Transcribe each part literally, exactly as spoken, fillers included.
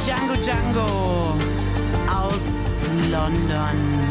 Django Django aus London.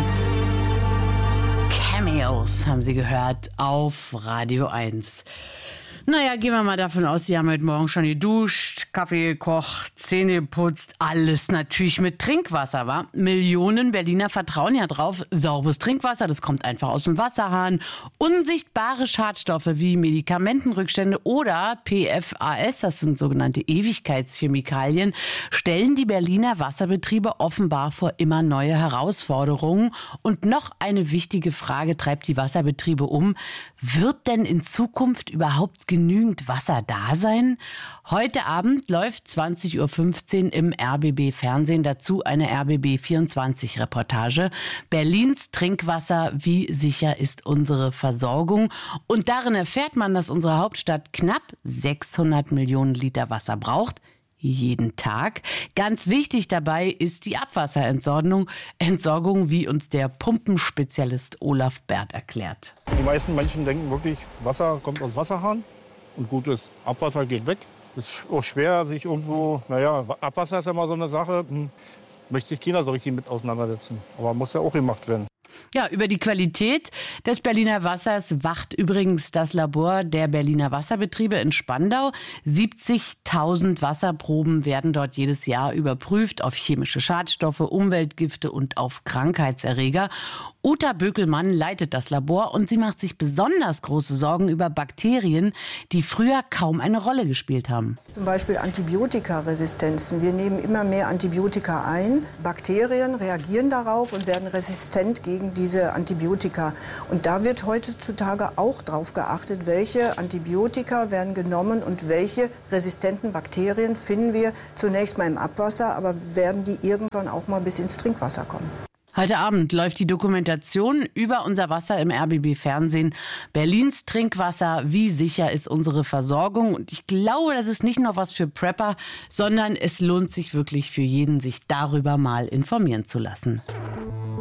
Cameos haben Sie gehört auf Radio eins. Naja, gehen wir mal davon aus, Sie haben heute Morgen schon geduscht, Kaffee gekocht, Zähne geputzt, alles natürlich mit Trinkwasser, wa? Millionen Berliner vertrauen ja drauf, sauberes Trinkwasser, das kommt einfach aus dem Wasserhahn. Unsichtbare Schadstoffe wie Medikamentenrückstände oder P F A S, das sind sogenannte Ewigkeitschemikalien, stellen die Berliner Wasserbetriebe offenbar vor immer neue Herausforderungen. Und noch eine wichtige Frage treibt die Wasserbetriebe um. Wird denn in Zukunft überhaupt genügend Wasser da sein? Heute Abend läuft zwanzig Uhr fünfzehn im R B B Fernsehen dazu eine R B B vierundzwanzig Reportage. Berlins Trinkwasser, wie sicher ist unsere Versorgung? Und darin erfährt man, dass unsere Hauptstadt knapp sechshundert Millionen Liter Wasser braucht. Jeden Tag. Ganz wichtig dabei ist die Abwasserentsorgung, Entsorgung, wie uns der Pumpenspezialist Olaf Bert erklärt. Die meisten Menschen denken wirklich, Wasser kommt aus Wasserhahn und gutes Abwasser geht weg. Es ist auch schwer, sich irgendwo, naja, Abwasser ist ja mal so eine Sache, hm, möchte sich keiner so richtig mit auseinandersetzen. Aber muss ja auch gemacht werden. Ja, über die Qualität des Berliner Wassers wacht übrigens das Labor der Berliner Wasserbetriebe in Spandau. siebzigtausend Wasserproben werden dort jedes Jahr überprüft auf chemische Schadstoffe, Umweltgifte und auf Krankheitserreger. Uta Bökelmann leitet das Labor und sie macht sich besonders große Sorgen über Bakterien, die früher kaum eine Rolle gespielt haben. Zum Beispiel Antibiotikaresistenzen. Wir nehmen immer mehr Antibiotika ein. Bakterien reagieren darauf und werden resistent gegen diese Antibiotika. Und da wird heutzutage auch drauf geachtet, welche Antibiotika werden genommen und welche resistenten Bakterien finden wir zunächst mal im Abwasser, aber werden die irgendwann auch mal bis ins Trinkwasser kommen. Heute Abend läuft die Dokumentation über unser Wasser im R B B Fernsehen. Berlins Trinkwasser, wie sicher ist unsere Versorgung? Und ich glaube, das ist nicht nur was für Prepper, sondern es lohnt sich wirklich für jeden, sich darüber mal informieren zu lassen.